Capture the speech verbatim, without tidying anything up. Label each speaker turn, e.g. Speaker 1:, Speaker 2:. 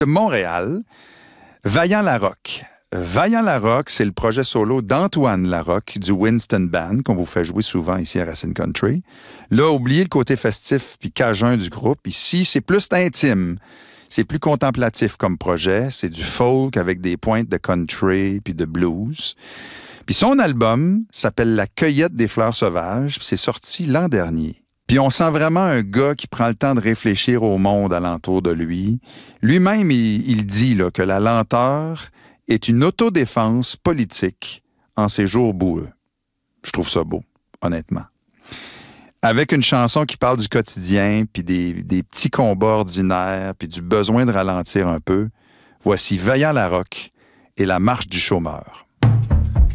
Speaker 1: De Montréal, Vaillant Larocque. Vaillant Larocque, c'est le projet solo d'Antoine Larocque du Winston Band, qu'on vous fait jouer souvent ici à Racine Country. Là, oubliez le côté festif puis cajun du groupe. Ici, c'est plus intime. C'est plus contemplatif comme projet. C'est du folk avec des pointes de country puis de blues. Puis son album s'appelle La Cueillette des fleurs sauvages. C'est sorti l'an dernier. Puis on sent vraiment un gars qui prend le temps de réfléchir au monde alentour de lui. Lui-même, il, il dit là, que la lenteur est une autodéfense politique en ces jours boueux. Je trouve ça beau, honnêtement. Avec une chanson qui parle du quotidien, puis des, des petits combats ordinaires, puis du besoin de ralentir un peu, voici Vaillant Larocque et la marche du chômeur.